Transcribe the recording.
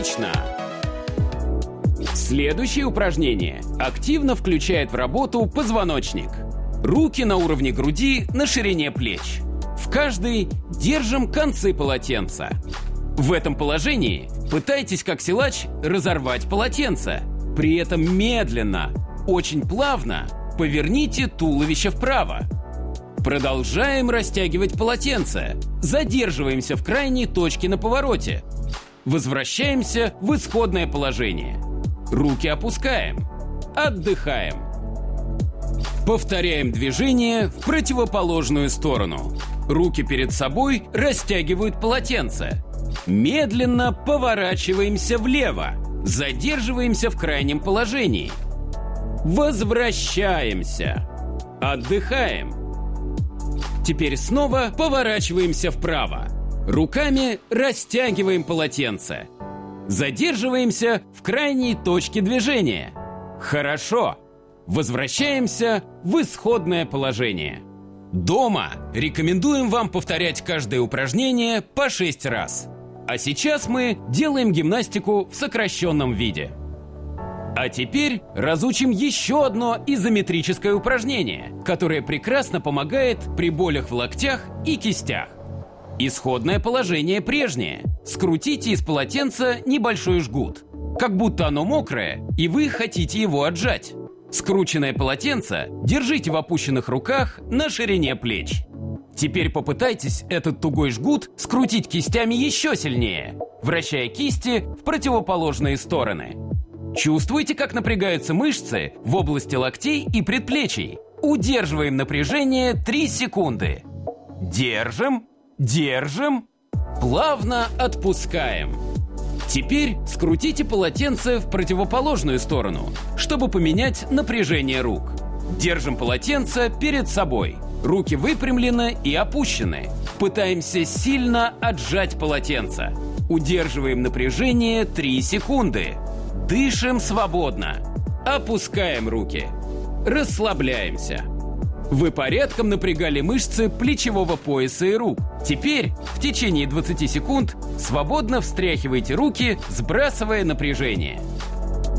Следующее упражнение активно включает в работу позвоночник. Руки на уровне груди, на ширине плеч. В каждой держим концы полотенца. В этом положении пытайтесь, как силач, разорвать полотенце. При этом медленно, очень плавно поверните туловище вправо. Продолжаем растягивать полотенце. Задерживаемся в крайней точке на повороте. Возвращаемся в исходное положение. Руки опускаем. Отдыхаем. Повторяем движение в противоположную сторону. Руки перед собой растягивают полотенце. Медленно поворачиваемся влево. Задерживаемся в крайнем положении. Возвращаемся. Отдыхаем. Теперь снова поворачиваемся вправо. Руками растягиваем полотенце. Задерживаемся в крайней точке движения. Хорошо. Возвращаемся в исходное положение. Дома рекомендуем вам повторять каждое упражнение по 6 раз. А сейчас мы делаем гимнастику в сокращенном виде. А теперь разучим еще одно изометрическое упражнение, которое прекрасно помогает при болях в локтях и кистях. Исходное положение прежнее. Скрутите из полотенца небольшой жгут, как будто оно мокрое, и вы хотите его отжать. Скрученное полотенце держите в опущенных руках на ширине плеч. Теперь попытайтесь этот тугой жгут скрутить кистями еще сильнее, вращая кисти в противоположные стороны. Чувствуете, как напрягаются мышцы в области локтей и предплечий? Удерживаем напряжение 3 секунды. Держим, держим, плавно отпускаем. Теперь скрутите полотенце в противоположную сторону, чтобы поменять напряжение рук. Держим полотенце перед собой. Руки выпрямлены и опущены. Пытаемся сильно отжать полотенце. Удерживаем напряжение 3 секунды. Дышим свободно. Опускаем руки. Расслабляемся. Вы порядком напрягали мышцы плечевого пояса и рук. Теперь в течение 20 секунд свободно встряхивайте руки, сбрасывая напряжение.